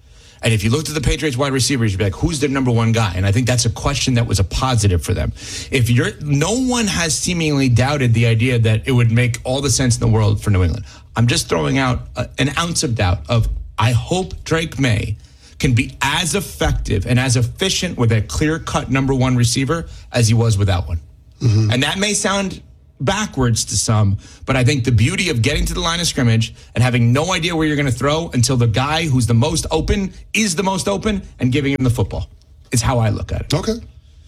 And if you looked at the Patriots wide receivers, you'd be like, who's their number one guy? And I think that's a question that was a positive for them. If you're, no one has seemingly doubted the idea that it would make all the sense in the world for New England. I'm just throwing out a, an ounce of doubt of, I hope Drake May can be as effective and as efficient with a clear-cut number one receiver as he was without one. Mm-hmm. And that may sound backwards to some, but I think the beauty of getting to the line of scrimmage and having no idea where you're going to throw until the guy who's the most open is the most open and giving him the football is how I look at it. Okay.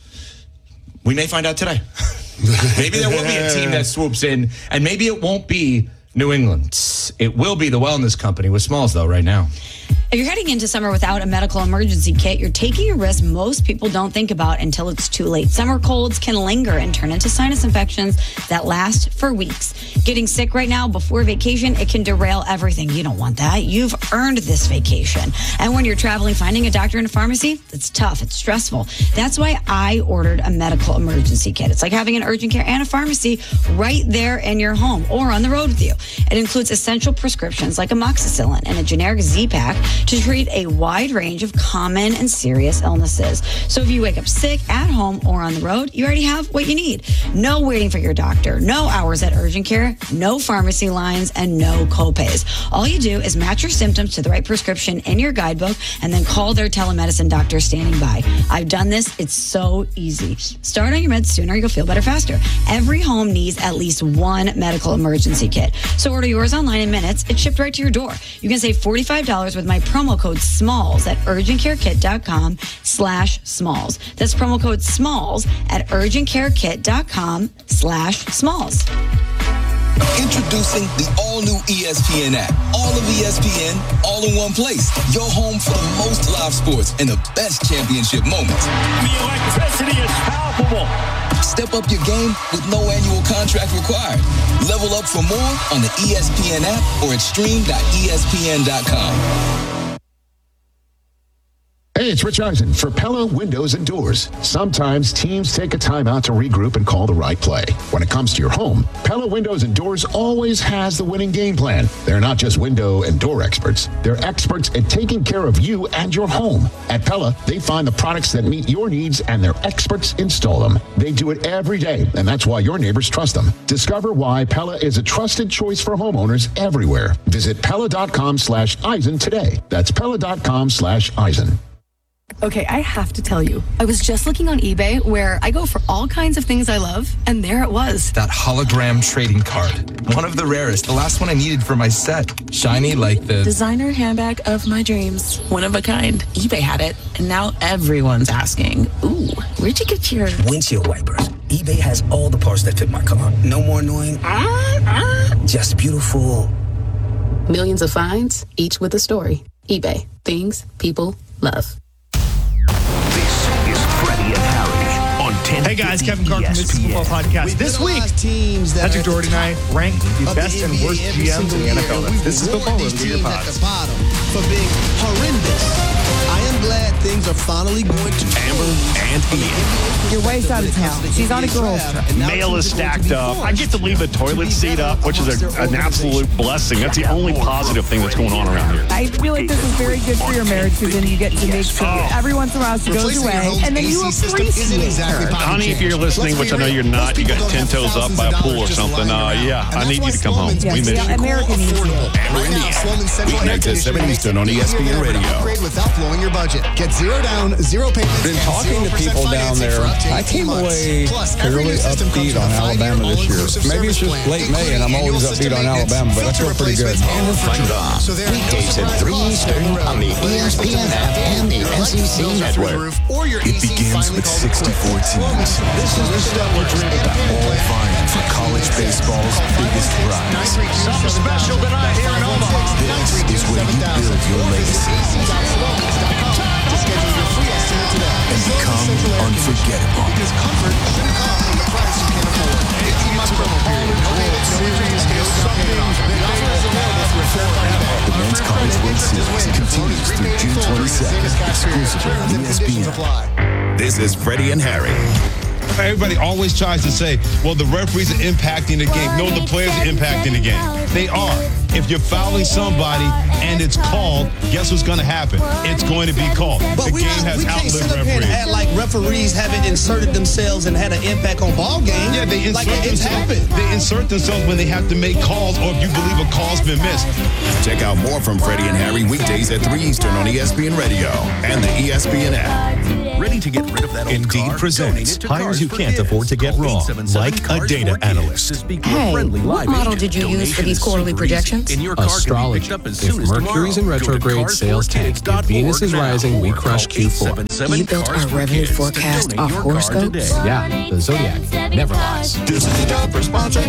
We may find out today. Maybe there will be a team that swoops in, and maybe it won't be New England. It will be the Wellness Company with Smalls, though, right now. If you're heading into summer without a medical emergency kit, you're taking a risk most people don't think about until it's too late. Summer colds can linger and turn into sinus infections that last for weeks. Getting sick right now before vacation, it can derail everything. You don't want that. You've earned this vacation. And when you're traveling, finding a doctor in a pharmacy, it's tough. It's stressful. That's why I ordered a medical emergency kit. It's like having an urgent care and a pharmacy right there in your home or on the road with you. It includes essential prescriptions like amoxicillin and a generic Z-Pack to treat a wide range of common and serious illnesses. So if you wake up sick at home or on the road, you already have what you need. No waiting for your doctor, no hours at urgent care, no pharmacy lines, and no copays. All you do is match your symptoms to the right prescription in your guidebook and then call their telemedicine doctor standing by. I've done this. It's so easy. Start on your meds sooner. You'll feel better faster. Every home needs at least one medical emergency kit. So order yours online in minutes. It's shipped right to your door. You can save forty-five dollars with my promo code SMALLS at urgentcarekit.com slash smalls. That's promo code SMALLS at urgentcarekit.com slash smalls. Introducing the all-new E S P N app. All of E S P N, all in one place. Your home for the most live sports and the best championship moments. The electricity is palpable. Step up your game with no annual contract required. Level up for more on the E S P N app or at stream dot E S P N dot com. Hey, it's Rich Eisen for Pella Windows and Doors. Sometimes teams take a time out to regroup and call the right play. When it comes to your home, Pella Windows and Doors always has the winning game plan. They're not just window and door experts. They're experts at taking care of you and your home. At Pella, they find the products that meet your needs and their experts install them. They do it every day, and that's why your neighbors trust them. Discover why Pella is a trusted choice for homeowners everywhere. Visit Pella.com slash Eisen today. That's Pella.com slash Eisen. Okay, I have to tell you, I was just looking on eBay where I go for all kinds of things I love, and there it was. That hologram trading card. One of the rarest. The last one I needed for my set. Shiny like the... designer handbag of my dreams. One of a kind. eBay had it, and now everyone's asking, ooh, where'd you get your... windshield wipers. eBay has all the parts that fit my car. No more annoying... Ah, ah. Just beautiful... Millions of finds, each with a story. eBay. Things people love. Hey guys, Kevin Clark from This Football Podcast. This week, Patrick Doherty and I ranked the best and worst G Ms in the N F L. This is Football, we're the pod. At the bottom for being horrendous. I am glad things are finally going to Amber and Ian. Your wife's out of town. She's on a girls trip. Mail is stacked up. I get to leave the toilet seat up, which is a, an absolute blessing. That's the only positive thing that's going on around here. I feel like this is very good for your marriage because then you get to make sure every once in a while she goes away and then you appreciate her. Honey, if you're listening, which I know you're not, you got ten toes up by a pool or something, uh, yeah, I need you to come home. Yes, we miss yeah, you. America needs you. Amber and Ian. Weeknights at seven Eastern on E S P N Radio. Upgrade without blowing your budget. Get zero down, zero payments. Been talking to people down there. I came away fairly upbeat on Alabama this year. Maybe it's just late May and I'm always upbeat on Alabama, but I feel pretty good. Find on weekdays at three Eastern on the E S P N app and the S E C network. It begins with sixty-four teams. This is the stuff we're dreaming about. All vying for college baseball's biggest prize. Something special tonight here in Omaha. This is where you build your legacy and become unforgettable. Because comfort shouldn't come at the price you can't afford. eighteen month promo period. No World Series is something big. The offer is available through a fair fight day. The Men's College World Series continues through June twenty-second, exclusively on E S P N. This is Freddie and Harry. everybody always tries to say, well, the referees are impacting the game. No, the players are impacting the game. They are. If you're fouling somebody and it's called, guess what's going to happen? It's going to be called. But the we, game not, has we can't outlived sit up here and referees. act like referees haven't inserted themselves and had an impact on ball games. Yeah, they insert, like it's themselves, happened. they insert themselves when they have to make calls or if you believe a call's been missed. Check out more from Freddie and Harry weekdays at three Eastern on E S P N Radio and the E S P N app. Ready to get rid of that old Indeed car? presents Donate it to hires Cars you for can't Kids. afford to get Call wrong, eight seven seven like a Cars data for Kids analyst. to speak to a Hey, friendly what live model agent. did you use for Donation these is quarterly super easy, projections? and your car can be Astrology. picked up as If soon as Mercury's in tomorrow. Go to retrograde, sales tank. If Venus is rising, we crush Q four. You built our revenue forecast off horoscopes? Yeah, the Zodiac never lies. This is the job for sponsored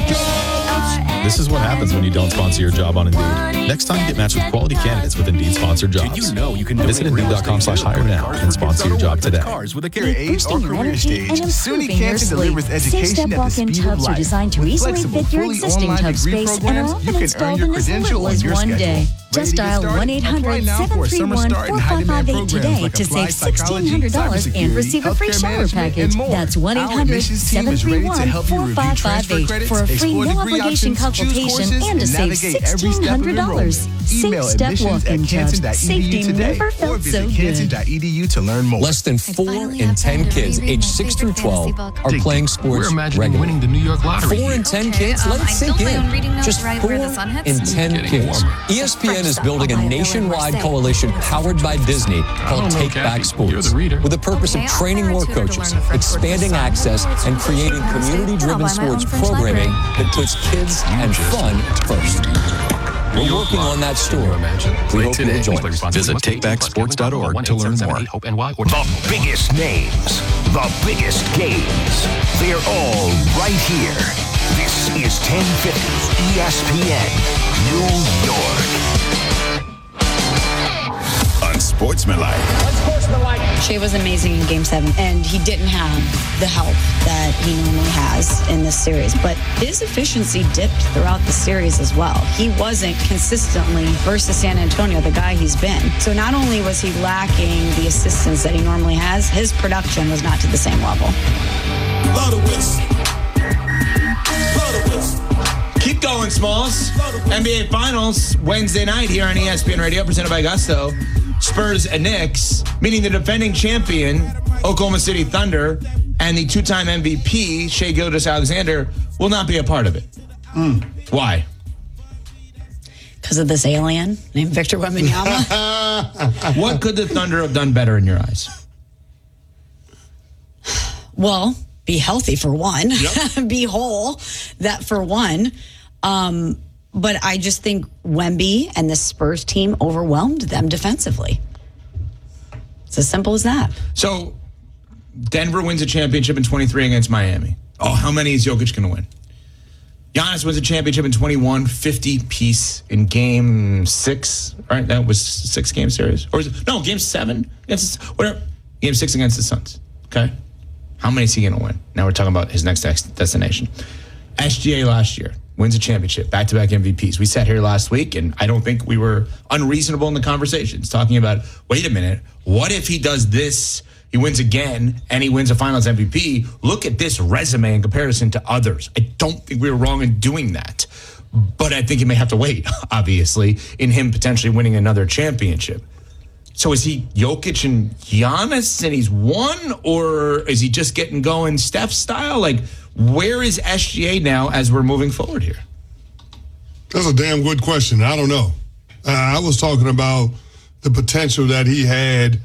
This is what happens when you don't sponsor your job on Indeed. Next time, get matched with quality candidates with Indeed sponsored jobs. Did you know you can Visit Indeed.com slash hire now and sponsor your job today. With a Your age or career stage, SUNY Canton delivers education at the Safe-step speed of walk-in tubs are light. designed to With easily flexible, fit your fully existing online tub degree space and are programs, often you can earn installed your in as credential little on as your one schedule. day. Ready Just to get dial started? one eight hundred Apply now seven for three summer one start four and five high-demand five eight programs today like to applied save sixteen psychology, hundred dollars and cybersecurity, receive a free healthcare shower management, package. and more. That's one eight Our hundred admissions team seven is three ready to one help you four review five five transfer eight credits, for a free explore degree no-obligation options, choose consultation courses, and to and save navigate every sixteen step of hundred dollars. enrollment. Email Safe-step admissions at walk-in canton tubs. dot e d u Safety today never or felt visit so canton good. dot e d u to learn more. Less than four in ten kids aged six through twelve are playing sports regularly. winning the New York lottery. Four in ten Okay, kids? um, Let it I sink built my own reading in. notes Just right four where the sun hits. in ten Getting kids. warmer. E S P N is First building up, a I'll buy a nationwide Mercedes. coalition powered by Disney called don't know, Take Kathy. Back Sports, You're the reader. with the purpose Okay, of I'll training hire a more tutor to coaches, learn the French word expanding for sun. access, and creating Then I'll community-driven buy my sports own French programming library. that puts kids and fun first. We're working on that story. We hope you'll join us. Visit take back sports dot org to learn more. The biggest names, the biggest games. They're all right here. This is ten fifty E S P N, New York. Unsportsmanlike. Shea was amazing in Game seven, and he didn't have the help that he normally has in this series. But his efficiency dipped throughout the series as well. He wasn't consistently, versus San Antonio, the guy he's been. So not only was he lacking the assistance that he normally has, his production was not to the same level. Keep going, Smalls. N B A Finals Wednesday night here on E S P N Radio, presented by Gusto. Spurs and Knicks, meaning the defending champion, Oklahoma City Thunder, and the two-time M V P, Shai Gilgeous-Alexander, will not be a part of it. Mm. Why? Because of this alien named Victor Wembanyama. What could the Thunder have done better in your eyes? Well, be healthy for one, yep. Be whole, that for one. Um, but I just think Wemby and the Spurs team overwhelmed them defensively. It's as simple as that. So Denver wins a championship in twenty-three against Miami. Oh, how many is Jokic going to win? Giannis wins a championship in twenty-one, fifty piece in game six, right? That was six game series. Or is it, no, game seven against, whatever. Game six against the Suns, okay? How many is he going to win? Now we're talking about his next destination. S G A last year wins a championship, back-to-back M V Ps. We sat here last week, and I don't think we were unreasonable in the conversations, talking about, wait a minute, what if he does this, he wins again, and he wins a Finals M V P? Look at this resume in comparison to others. I don't think we were wrong in doing that. But I think he may have to wait, obviously, in him potentially winning another championship. So is he Jokic and Giannis and he's won, or is he just getting going Steph style? Like, where is S G A now as we're moving forward here? That's a damn good question. I don't know. Uh, I was talking about the potential that he had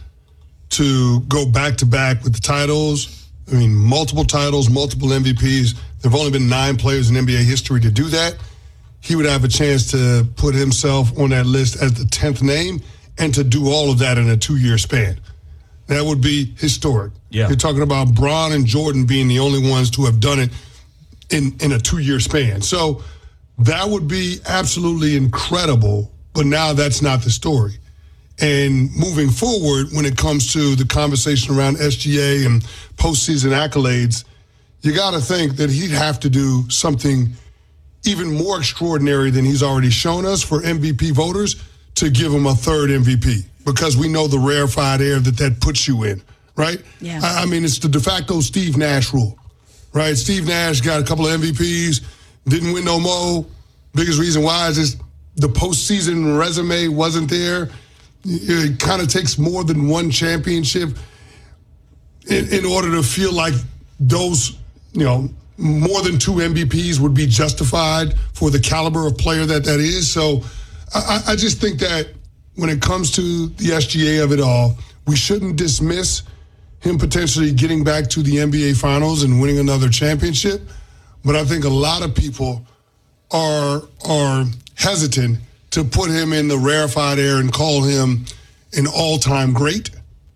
to go back-to-back with the titles. I mean, multiple titles, multiple M V Ps. There have only been nine players in N B A history to do that. He would have a chance to put himself on that list as the tenth name and to do all of that in a two-year span. That would be historic. Yeah. You're talking about Bron and Jordan being the only ones to have done it in, in a two-year span. So that would be absolutely incredible, but now that's not the story. And moving forward, when it comes to the conversation around S G A and postseason accolades, you got to think that he'd have to do something even more extraordinary than he's already shown us for M V P voters to give him a third M V P, because we know the rarefied air that that puts you in, right? Yeah. I, I mean, it's the de facto Steve Nash rule. right? Steve Nash got a couple of M V Ps, didn't win no more. Biggest reason why is just the postseason resume wasn't there. It kind of takes more than one championship in, in order to feel like those, you know, more than two M V Ps would be justified for the caliber of player that that is. So I, I just think that when it comes to the S G A of it all, we shouldn't dismiss him potentially getting back to the N B A Finals and winning another championship. But I think a lot of people are are hesitant to put him in the rarefied air and call him an all-time great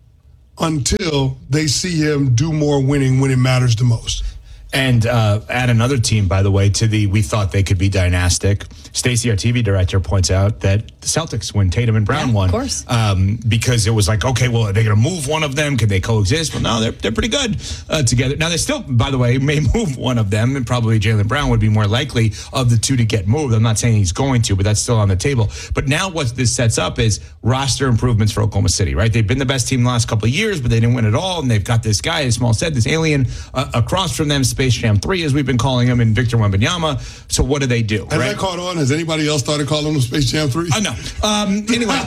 until they see him do more winning when it matters the most. And uh, add another team, by the way, to the we thought they could be dynastic. Stacey, our T V director, points out that the Celtics, when Tatum and Brown Yeah, won, of course. Um, because it was like, okay, well, are they going to move one of them? Could they coexist? Well, no, they're they're pretty good uh, together. Now, they still, by the way, may move one of them, and probably Jaylen Brown would be more likely of the two to get moved. I'm not saying he's going to, but that's still on the table. But now what this sets up is roster improvements for Oklahoma City, right? They've been the best team the last couple of years, but they didn't win it all, and they've got this guy, as Small said, this alien uh, across from them, Space Jam three, as we've been calling him, and Victor Wembanyama. So what do they do? Has right? that caught on? Has anybody else started calling him Space Jam three? Uh, no. Um, anyway,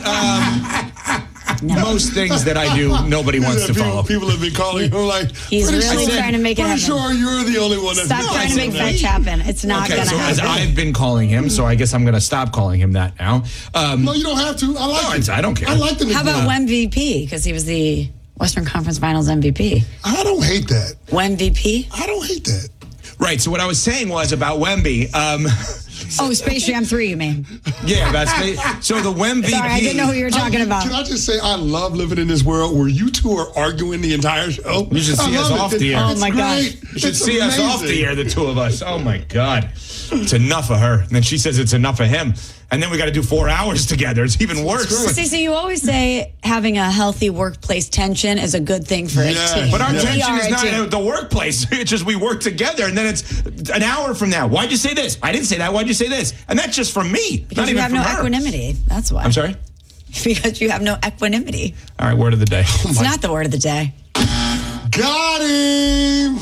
um, no. most things that I do, nobody wants to people, follow. People have been calling him like, He's really sure, trying to make it pretty happen. sure you're the only one that's Stop no, trying to make that. fetch happen. It's not okay, going to so happen. as I've been calling him, so I guess I'm going to stop calling him that now. Um, no, you don't have to. I like no, it. it's, I don't care. I like the How about W M V P? Because he was the Western Conference Finals M V P. I don't hate that. W M V P? I don't hate that. Right, so what I was saying was about Wemby. Um, Oh, Space Jam three, you mean? Yeah, that's so the W M V P. Sorry, I didn't know who you were talking I, about. Can I just say I love living in this world where you two are arguing the entire show? You should see I us love off it. the air. Oh, my gosh. You should It's see us off amazing. the air, the two of us. Oh my God. It's enough of her. And then she says it's enough of him. And then we got to do four hours together. It's even worse. See, so you always say having a healthy workplace tension is a good thing for Yeah, a team. But our We tension are is a not team. at the workplace. It's just we work together, and then it's an hour from now. Why'd you say this? I didn't say that. Why'd you say this? And that's just from me, Because not you even have from no her. equanimity. That's why. I'm sorry? Because you have no equanimity. All right, word of the day. It's not the word of the day. Got him.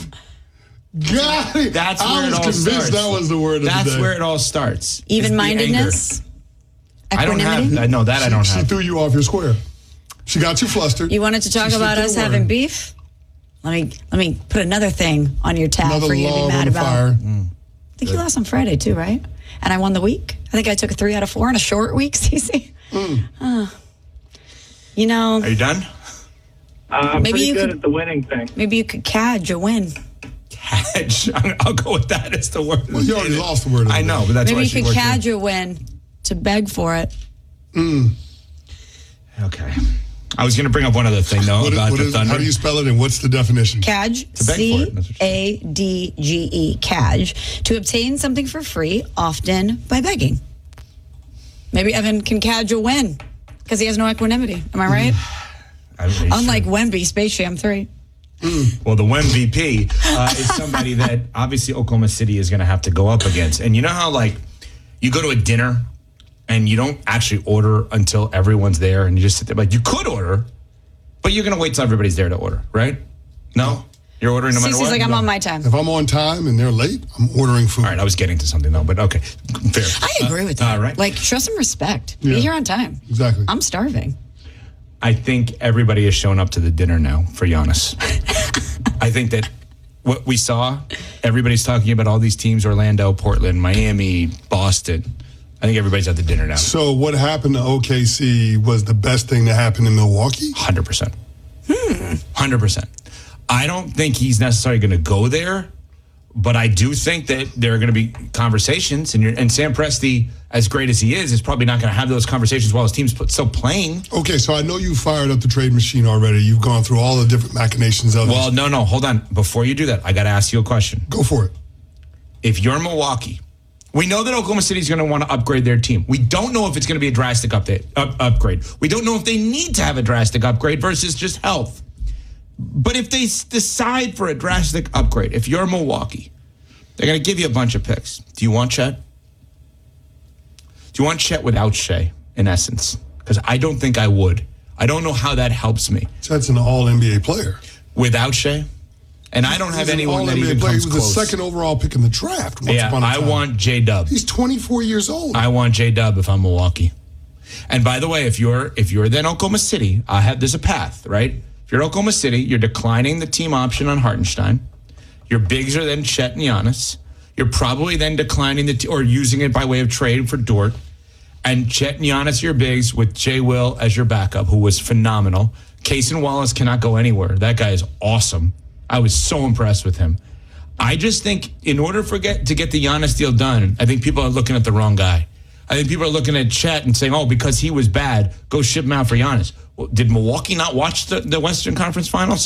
Got him. That's I where it was all convinced starts. that was the word of That's the day. where it all starts. Even-mindedness? I don't Equanimity? have. I know that I don't she, have. She threw you off your square. She got you flustered. You wanted to talk She about slipped us your having word. beef? Let me let me put another thing on your tab Another for you to be log mad on the about. fire. Mm. I think you lost on Friday too, right? And I won the week. I think I took a three out of four in a short week, Cece. Mm. Uh, you know, Are you done? Uh, I'm Maybe pretty you good could- at the winning thing. maybe you could cadge a win. Cadge. I'll go with that as the word. Well, you already lost the word of the I day. know, but that's Maybe why you she could worked cadge a win to beg for it. Mm. in. Okay. I was going to bring up one other thing though What is- about what the is- Thunder. how do you spell it and what's the definition? Cadge, To beg for C it, that's what A D G E, cadge, to obtain something for free, often by begging. Maybe Evan can cadge a win because he has no equanimity. Am I right? I don't know. Unlike Wemby, Space Jam three. Well, the W M V P uh, is somebody that obviously Oklahoma City is going to have to go up against. And you know how, like, you go to a dinner and you don't actually order until everyone's there and you just sit there. Like, you could order, but you're going to wait till everybody's there to order, right? No? You're ordering no matter Cece's what? like, I'm on my time. If I'm on time and they're late, I'm ordering food. All right, I was getting to something, though, but okay. Fair. I agree with you. All right. Like, show some respect. Yeah. Be here on time. Exactly. I'm starving. I think everybody has shown up to the dinner now for Giannis. I think that what we saw, everybody's talking about all these teams, Orlando, Portland, Miami, Boston. I think everybody's at the dinner now. So what happened to O K C was the best thing that happened in Milwaukee? one hundred percent. one hundred percent. I don't think he's necessarily going to go there, but I do think that there are going to be conversations, and, you're, and Sam Presti, as great as he is, is probably not going to have those conversations while his team's still playing. Okay, so I know you fired up the trade machine already. You've gone through all the different machinations of Well, it. no, no, hold on. Before you do that, I got to ask you a question. Go for it. If you're Milwaukee, we know that Oklahoma City is going to want to upgrade their team. We don't know if it's going to be a drastic update, up, upgrade. We don't know if they need to have a drastic upgrade versus just health. But if they s- decide for a drastic upgrade, if you're Milwaukee, they're going to give you a bunch of picks. Do you want Chet? Do you want Chet without Shea, in essence? Because I don't think I would. I don't know how that helps me. Chet's an all N B A player. Without Shea? And I don't have He's an anyone that all-N B A even player. comes He was close. the second overall pick in the draft. Once Yeah, upon a I time. want J-Dub. He's twenty-four years old. I want J-Dub if I'm Milwaukee. And by the way, if you're if you're then Oklahoma City, I have there's a path, right? If you're Oklahoma City, you're declining the team option on Hartenstein. Your bigs are then Chet and Giannis. You're probably then declining the t- or using it by way of trade for Dort. And Chet and Giannis are your bigs with Jay Will as your backup, who was phenomenal. Cason Wallace cannot go anywhere. That guy is awesome. I was so impressed with him. I just think in order for get, to get the Giannis deal done, I think people are looking at the wrong guy. I think people are looking at Chet and saying, oh, because he was bad, go ship him out for Giannis. Well, did Milwaukee not watch the, the Western Conference Finals?